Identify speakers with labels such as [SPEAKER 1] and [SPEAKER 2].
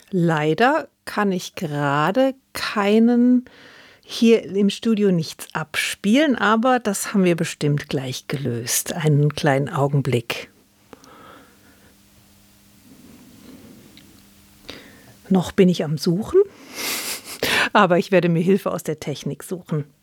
[SPEAKER 1] Leider kann ich gerade keinen hier im Studio nichts abspielen, aber das haben wir bestimmt gleich gelöst. Einen kleinen Augenblick. Noch bin ich am Suchen, aber ich werde mir Hilfe aus der Technik suchen.